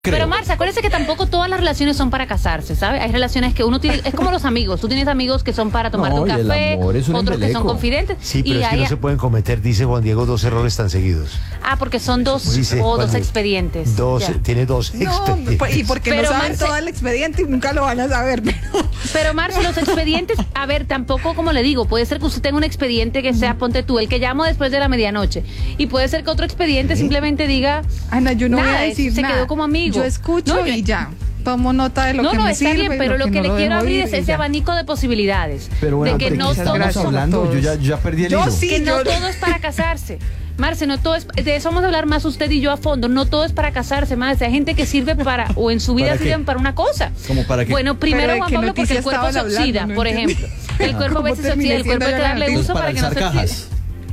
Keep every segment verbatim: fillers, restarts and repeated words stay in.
Creo. Pero Marce, acuérdese que tampoco todas las relaciones son para casarse, ¿sabe? Hay relaciones que uno tiene, es como los amigos, tú tienes amigos que son para tomarte No, un y el café, amor es un otros que son embeleco. confidentes. Sí, pero y es que hay- no se pueden cometer, dice Juan Diego, dos errores tan seguidos. Ah, porque son dos Dice o Juan dos Diego. expedientes. Dos, Ya. tiene dos No, expedientes. pues, y porque Pero, no saben Marce- todo el expediente y nunca lo van a saber. Pero, Pero Marce, los expedientes, a ver, tampoco como le digo, puede ser que usted tenga un expediente que sea, ponte tú, el que llamo después de la medianoche. Y puede ser que otro expediente simplemente diga, Ana, yo no Nada, voy a decir se nada. quedó como amigo. Yo escucho No, yo- y ya. Tomo nota de lo no, que no, me está sirve bien, y pero lo que, no le lo quiero dejo abrir ir es y ese ya. abanico de posibilidades. Pero bueno, de que ¿pero no ¿qué estamos todos son hablando? todos. Yo ya, yo ya perdí el Yo hilo. sí. que no yo- todo es para casarse. Marce, no todo es, de eso vamos a hablar más usted y yo a fondo, no todo es para casarse, Marce, hay gente que sirve para, o en su vida ¿Para qué? sirven para una cosa. ¿Cómo para qué? Bueno, primero Pero ¿de Juan qué Pablo, porque el noticias cuerpo se estaban oxida, hablando? No por entendí. ejemplo. El cuerpo a ¿Cómo veces se terminé oxida, el cuerpo hay que siendo darle la Pues uso para para que no se alzar oxide. cajas.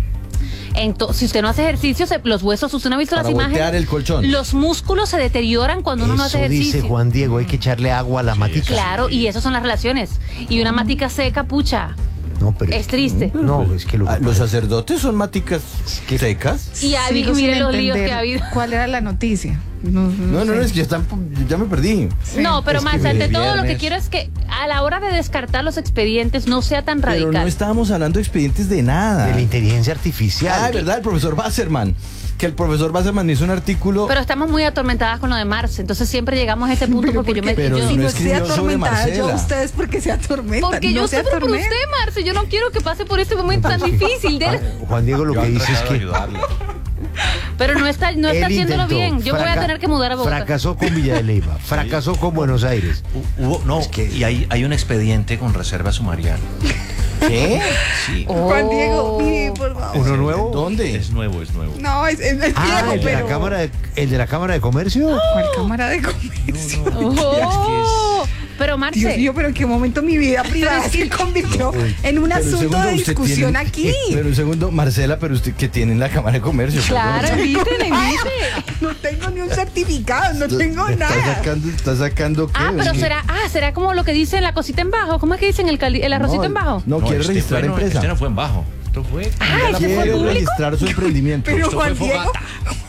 Entonces, si usted no hace ejercicio, se- los huesos, usted no ha visto Para las imágenes. voltear el colchón. Los músculos se deterioran cuando uno no hace Eso dice ejercicio. Juan Diego, hay que echarle agua a la matica. Claro, y eso son las relaciones. Y una matica seca, pucha, No, pero es triste. No, es que lo que Ah, Los pasa- sacerdotes son maticas secas. Y ya Sigo mire sin los líos entender que ha habido. ¿Cuál era la noticia? No, No, no, sé. no, es que ya, están, ya me perdí. No, pero Es que más ante todo lo que viernes. quiero es que a la hora de descartar los expedientes no sea tan Pero radical. no estábamos hablando de expedientes de nada. de la inteligencia artificial. Ah, ¿verdad? El profesor Wasserman. Que el profesor Wasserman hizo un artículo. Pero estamos muy atormentadas con lo de Marce, entonces siempre llegamos a ese punto Pero porque yo me... Pero yo- Si no no escribió estoy sobre atormentada yo a Marcela. ustedes porque se atormentan. porque no yo se sufro por atormentan. usted, Marce, yo no quiero que pase por este momento tan difícil. Ah, de- Juan Diego lo Yo que han dice es tratado de que ayudarle. Pero no está, no está él haciéndolo intentó, bien. Yo voy a fraca- tener que mudar a Bogotá. Fracasó con Villa de Leyva, fracasó con Buenos Aires. Hubo, no, y hay, hay un expediente con reserva sumarial. ¿Qué? Sí. Oh. Juan Diego, mire, por favor. ¿Uno nuevo? ¿Dónde? Es nuevo, es nuevo. No, es, es, es Ah, viejo, el de, pero... la cámara de, el de la Cámara de Comercio. ¿Cuál cámara de comercio? Oh, pero Marce, Dios mío, pero en qué momento mi vida privada se convirtió en un Pero asunto segundo, de usted discusión tiene- aquí. Pero un segundo, Marcela, pero usted que tiene en la Cámara de Comercio. claro, perdón. invítele, invite. No tengo ni un certificado, no tengo Está nada. sacando, está sacando qué? Ah, pero Es que- será, ah, será como lo que dice la cosita en bajo. ¿Cómo es que dicen el, cali- el arrocito No, en bajo? No, quiere este registrar fue, no, empresa. Este no fue en bajo. Esto fue. Ah, ¿este fue Quiere público? registrar su emprendimiento. Pero Esto Juan fue Diego, fogata.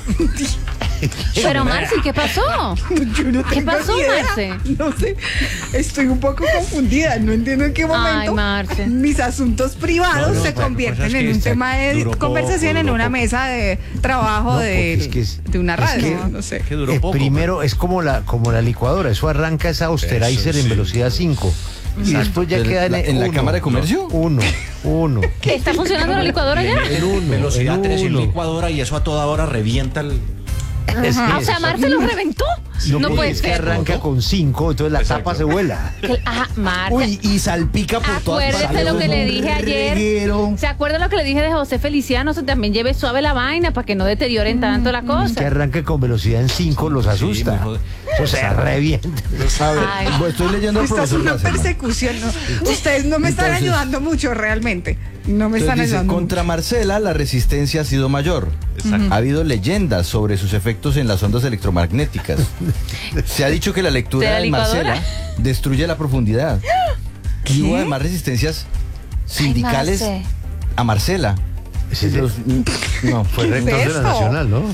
Pero Marce, ¿qué pasó? yo no ¿Qué tengo pasó, ni idea. Marce? No sé, estoy un poco confundida, no entiendo en qué momento Marce. mis asuntos privados No, no, se bueno, convierten pues es en que un está- tema de duró poco, conversación en duró una poco. mesa de trabajo No, de, porque es que es- de una es radio, que- no, no sé. Que duró Eh, poco. primero es como la como la licuadora, eso arranca esa austerizer Eso en sí. velocidad cinco y después ya Pero queda en, la- en la uno, Cámara de Comercio. Uno, uno. ¿Está funcionando la licuadora ya? El uno, Velocidad el tres en uno. licuadora y eso a toda hora revienta el. Es que Ah, o sea, eso- Marce lo reventó. no, No porque puede es que ser. arranca con cinco, entonces la Exacto. tapa se vuela. Que- Ajá, Marce. Uy, y salpica por todas partes. Acuérdese lo que le Un dije ayer. reguero. ¿Se acuerda lo que le dije de José Feliciano? O sea, también lleve suave la vaina para que no deterioren tanto la Que cosa. arranque con velocidad en cinco los asusta. muy jodido. o sea, revienta. A ver, Ay. bueno, estoy leyendo al Esta es profesor una Wasserman. persecución, ¿no? Ustedes no me están Entonces- ayudando mucho realmente. No me Entonces están dice, ayudando contra mucho. Marcela la resistencia ha sido mayor. Exacto. Ha habido leyendas sobre sus efectos en las ondas electromagnéticas. Se ha dicho que la ¿De lectura la de licuadora? Marcela destruye la profundidad. Y hubo ¿Qué? además resistencias sindicales Marce. a Marcela. Ese es el- Los- no, Fue ¿Qué es rector de la esto? Nacional, ¿no?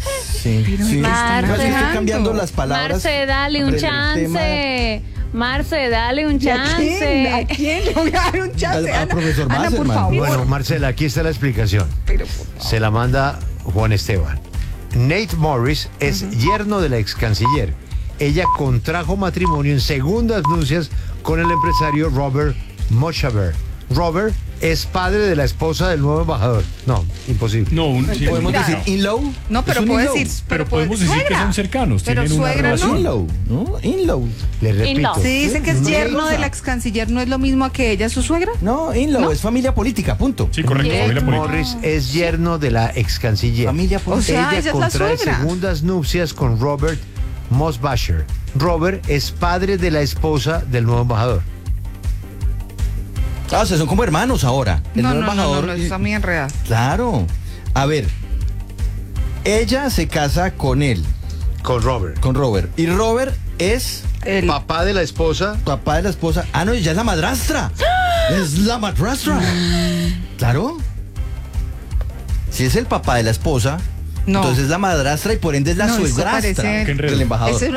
sí, sí. Marce. No, es que estoy cambiando las palabras. Marce, dale un del chance. Marce, dale un ¿Y a quién? ¿A chance. quién le voy a dar un chance? Al- al Ana, profesor Ana, por Wasserman. favor. Bueno, Marcela, aquí está la explicación. Pero, por favor. Se la manda Juan Esteban. Nate Morris es yerno de la ex canciller. Ella contrajo matrimonio en segundas nupcias con el empresario Robert Mochaber. Robert es padre de la esposa del nuevo embajador. No, imposible. No, un, sí, Podemos Claro. decir in-law. No, pero Es un puedo in-law. decir. pero puedo- podemos decir que suegra. son cercanos, Pero tienen una suegra, relación. ¿no? In-law, ¿no? In-law. Le repito. In-law. Si dicen que es No, yerno no, de no. la ex canciller, ¿no es lo mismo que ella, su suegra? No, in-law ¿No? es familia política, punto. Sí, correcto, Nate familia política. Morris es yerno de la ex canciller. Familia política. O sea, ella ella es la contrae suegra. segundas nupcias con Robert Mosbacher. Robert es padre de la esposa del nuevo embajador. Ah, o sea, son como hermanos ahora. El No, nuevo no, no, embajador. no, no, está muy enredado. Claro. A ver. Ella se casa con él, Con Robert. con Robert. Y Robert es El- Papá de la esposa. papá de la esposa. Ah, no, ella es la madrastra. Es la madrastra. Claro. Si es el papá de la esposa, No. Entonces es la madrastra y por ende es la No, eso suegrastra parece- del embajador. Eso